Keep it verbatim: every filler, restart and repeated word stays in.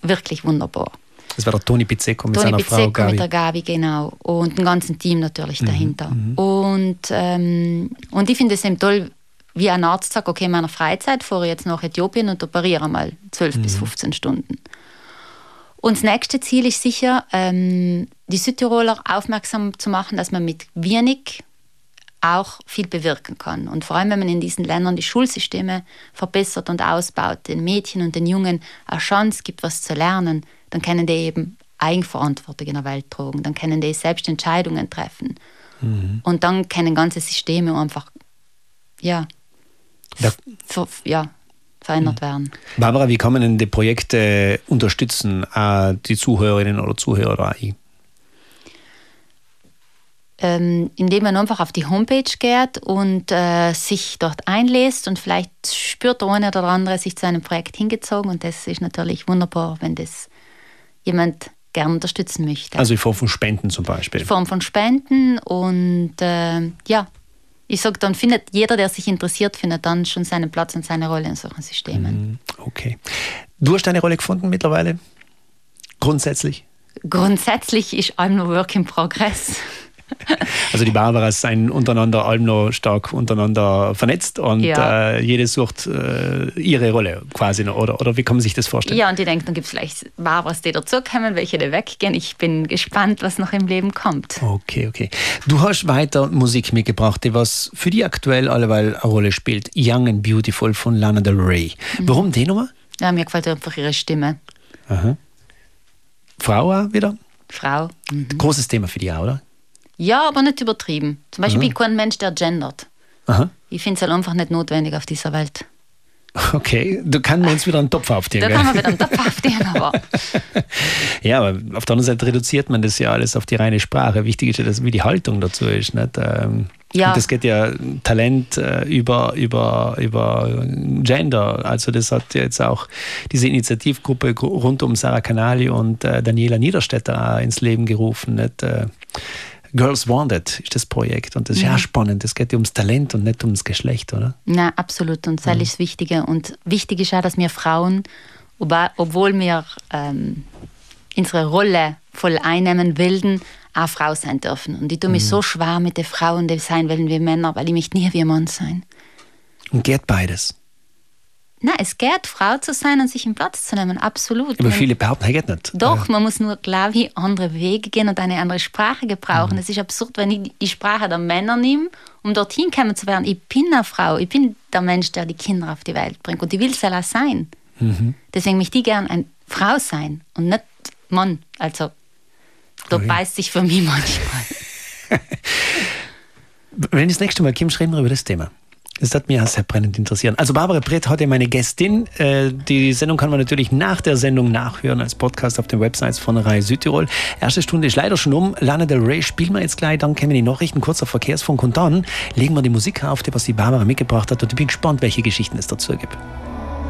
wirklich wunderbar. Das war der Toni Pizzecco mit Toni seiner Pizzecco Frau Gabi. mit der Gabi, genau. Und ein ganzes Team natürlich dahinter. Mhm, und, ähm, und ich finde es eben toll, wie ein Arzt sagt, okay, in meiner Freizeit fahre ich jetzt nach Äthiopien und operiere mal zwölf mhm. bis fünfzehn Stunden. Und das nächste Ziel ist sicher, ähm, die Südtiroler aufmerksam zu machen, dass man mit wenig auch viel bewirken kann. Und vor allem, wenn man in diesen Ländern die Schulsysteme verbessert und ausbaut, den Mädchen und den Jungen eine Chance gibt, was zu lernen, dann können die eben Eigenverantwortung in der Welt tragen, dann können die selbst Entscheidungen treffen. Mhm. Und dann können ganze Systeme einfach ja, ja. ver, ja, verändert mhm. werden. Barbara, wie kann man denn die Projekte unterstützen, äh, die Zuhörerinnen oder Zuhörer da? Ähm, indem man einfach auf die Homepage geht und äh, sich dort einlässt und vielleicht spürt der eine oder der andere sich zu einem Projekt hingezogen und das ist natürlich wunderbar, wenn das jemand gerne unterstützen möchte. Also in Form von Spenden zum Beispiel? In Form von Spenden und äh, ja, ich sage dann, findet jeder, der sich interessiert, findet dann schon seinen Platz und seine Rolle in solchen Systemen. Okay. Du hast deine Rolle gefunden mittlerweile? Grundsätzlich? Grundsätzlich ist I'm no work in progress. Also die Barbaras sind untereinander allem noch stark untereinander vernetzt und ja. äh, jede sucht äh, ihre Rolle quasi noch, oder, oder wie kann man sich das vorstellen? Ja, und ich denke, dann gibt es vielleicht Barbaras, die dazukommen, welche die weggehen. Ich bin gespannt, was noch im Leben kommt. Okay, okay. Du hast weiter Musik mitgebracht, die was für die aktuell alleweil eine Rolle spielt. Young and Beautiful von Lana Del Rey. Mhm. Warum die Nummer? Ja, mir gefällt einfach ihre Stimme. Aha. Frau auch wieder? Frau. Mhm. Großes Thema für die auch, oder? Ja, aber nicht übertrieben. Zum Beispiel bin ich kein Mensch, der gendert. Aha. Ich finde es halt einfach nicht notwendig auf dieser Welt. Okay, da kann man uns wieder einen Topf aufziehen. Da kann man wieder einen Topf aufziehen, aber... Ja, aber auf der anderen Seite reduziert man das ja alles auf die reine Sprache. Wichtig ist ja, dass, wie die Haltung dazu ist. Nicht? Ähm, ja. Und das geht ja Talent äh, über, über, über Gender. Also das hat ja jetzt auch diese Initiativgruppe rund um Sarah Canali und äh, Daniela Niederstetter ins Leben gerufen. Nicht? Äh, Girls Wanted ist das Projekt und das ist ja mhm. spannend. Es geht ja ums Talent und nicht ums Geschlecht, oder? Na, absolut. Und das mhm. ist das Wichtige. Und wichtig ist auch, dass wir Frauen, obwohl wir ähm, unsere Rolle voll einnehmen wollen, auch Frau sein dürfen. Und ich tue mich mhm. so schwer mit den Frauen, die sein wollen wie Männer, weil ich möchte nie wie ein Mann sein. Und geht beides? Nein, es geht, Frau zu sein und sich einen Platz zu nehmen, absolut. Aber viele behaupten, das geht nicht. Doch, man muss nur, glaube ich, andere Wege gehen und eine andere Sprache gebrauchen. Mhm. Es ist absurd, wenn ich die Sprache der Männer nehme, um dorthin kommen zu werden. Ich bin eine Frau, ich bin der Mensch, der die Kinder auf die Welt bringt und ich will es auch sein. Mhm. Deswegen möchte ich gerne eine Frau sein und nicht Mann. Also, da okay. beißt sich für mich manchmal. Wenn das nächste Mal kommst, reden wir über das Thema. Das hat mich auch sehr brennend interessieren. Also Barbara Brett heute meine Gästin. Die Sendung kann man natürlich nach der Sendung nachhören als Podcast auf den Websites von Rai Südtirol. Erste Stunde ist leider schon um. Lana Del Rey spielen wir jetzt gleich, dann kommen die Nachrichten, kurzer Verkehrsfunk und dann legen wir die Musik auf, die was die Barbara mitgebracht hat und ich bin gespannt, welche Geschichten es dazu gibt.